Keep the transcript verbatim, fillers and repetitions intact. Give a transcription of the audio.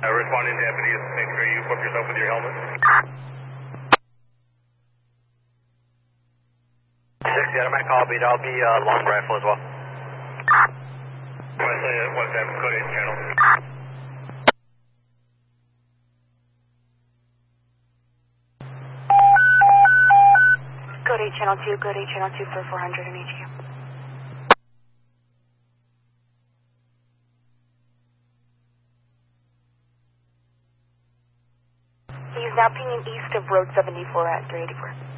Uh, responding deputies, make sure you equip yourself with your helmet. sixty out of my call beat, I'll be uh, long rifle as well. Wesley at one seven, code eight channel. Code eight channel two, code eight channel two for four hundred in H Q. He's now pinging east of Road seventy-four at three eighty-four.